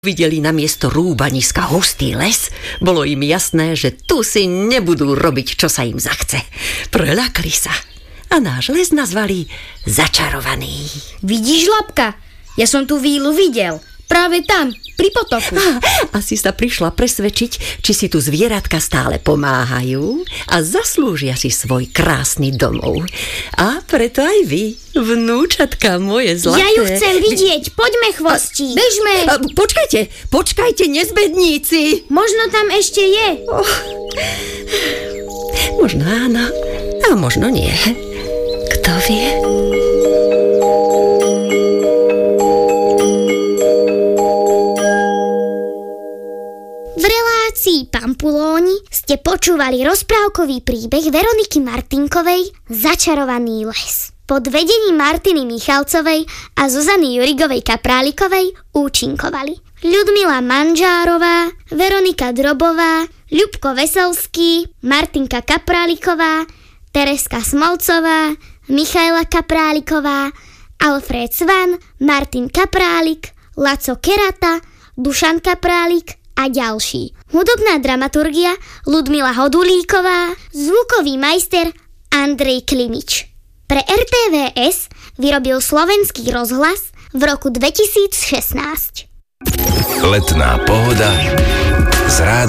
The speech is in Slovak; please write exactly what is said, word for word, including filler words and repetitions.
videli namiesto rúbaniska hustý les, bolo im jasné, že tu si nebudú robiť, čo sa im zachce. Preľakli sa a náš les nazvali Začarovaný. Vidíš, Labka? Ja som tú vílu videl. Práve tam, pri potoku. Ah, asi sa prišla presvedčiť, či si tu zvieratka stále pomáhajú a zaslúžia si svoj krásny domov. A preto aj vy, vnúčatka moje zlaté. Ja ju chcem vidieť, poďme, Chvostík. Bežme. A, počkajte, počkajte, nezbedníci. Možno tam ešte je. Oh, možno áno, a možno nie. Kto vie? V relácii Pampulóni ste počúvali rozprávkový príbeh Veroniky Martinkovej Začarovaný les. Pod vedením Martiny Michalcovej a Zuzany Jurigovej Kaprálikovej účinkovali Ľudmila Manžárová, Veronika Drobová, Ľubko Veselský, Martinka Kapráliková, Tereska Smolcová, Michaela Kapráliková, Alfred Svan, Martin Kaprálik, Laco Kerata, Dušan Kaprálik a ďalší. Hudobná dramaturgia Ľudmila Hodulíková, zvukový majster Andrej Klimič. Pre er té vé es vyrobil Slovenský rozhlas v roku dvetisícšestnásť. Letná pohoda z rádiom